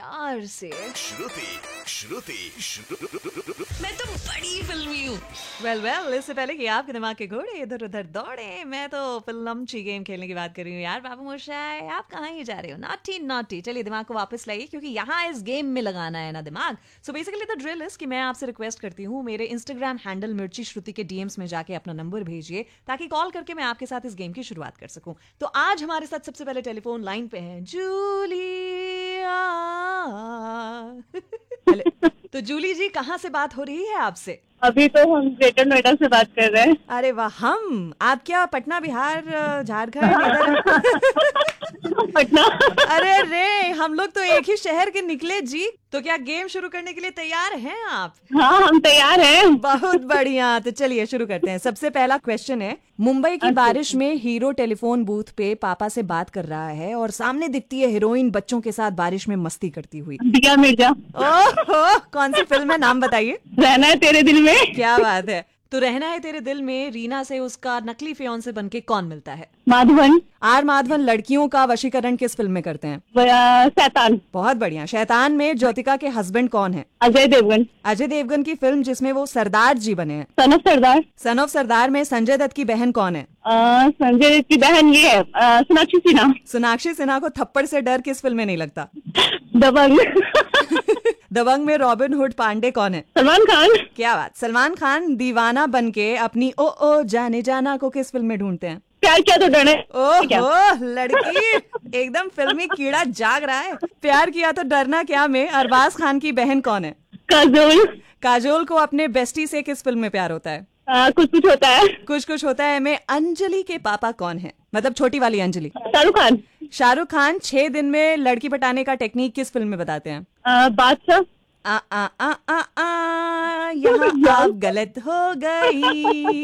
प्यार से। मैं तो बड़ी फिल्मी हूँ। वेल इससे पहले कि आपके दिमाग के घोड़े इधर उधर दौड़े, मैं तो फिल्मची गेम खेलने की बात कर रही हूँ यार। बाबू मोशाय, आप कहाँ ही जा रहे हो? नॉटी। चलिए दिमाग को वापस लाइए, क्योंकि यहाँ इस गेम में लगाना है ना दिमाग। So basically the drill is कि मैं आपसे रिक्वेस्ट करती हूँ, मेरे इंस्टाग्राम हैंडल मिर्ची श्रुति के डीएम्स में जाके अपना नंबर भेजिए, ताकि कॉल करके मैं आपके साथ इस गेम की शुरुआत कर सकूं। तो आज हमारे साथ सबसे पहले टेलीफोन लाइन पे है जूलिया। तो जूली जी, कहाँ से बात हो रही है आपसे? अभी तो हम ग्रेटर नोएडा से बात कर रहे हैं। अरे वाह, हम आप क्या पटना, बिहार, झारखंड इधर? पटना। अरे रे, हम लोग तो एक ही शहर के निकले जी। तो क्या गेम शुरू करने के लिए तैयार हैं आप? हाँ, हम तैयार हैं। बहुत बढ़िया, तो चलिए शुरू करते हैं। सबसे पहला क्वेश्चन है, मुंबई की बारिश में हीरो टेलीफोन बूथ पे पापा से बात कर रहा है और सामने दिखती है हीरोइन बच्चों के साथ बारिश में मस्ती करती हुई। दिया मिर्जा। ओह, कौन सी फिल्म है, नाम बताइए। रहना है तेरे दिल में। क्या बात है। तो रहना है तेरे दिल में रीना से उसका नकली फियांसे बनके कौन मिलता है? माधवन। आर माधवन लड़कियों का वशीकरण किस फिल्म में करते हैं? शैतान। बहुत बढ़िया। शैतान में ज्योतिका के हस्बैंड कौन है? अजय देवगन। अजय देवगन की फिल्म जिसमें वो सरदार जी बने हैं। Son of Sardar. Son of सरदार में संजय दत्त की बहन कौन है? संजय दत्त की बहन ये है सोनाक्षी सिन्हा। सोनाक्षी सिन्हा को थप्पड़ से डर किस फिल्म में नहीं लगता? दबंग। दबंग में रॉबिन हुड पांडे कौन है? सलमान खान। क्या बात। सलमान खान दीवाना बनके अपनी ओ जाने जाना को किस फिल्म में ढूंढते हैं? प्यार किया तो डरे। ओह लड़की, एकदम फिल्मी कीड़ा जाग रहा है। प्यार किया तो डरना क्या में अरबाज खान की बहन कौन है? काजोल। काजोल को अपने बेस्टी से किस फिल्म में प्यार होता है? कुछ होता है। कुछ होता है में अंजलि के पापा कौन है? मतलब छोटी वाली अंजलि। शाहरुख खान। शाहरुख खान 6 दिन में लड़की पटाने का टेक्निक किस फिल्म में बताते हैं? बादशाह। यहाँ आप गलत हो गई।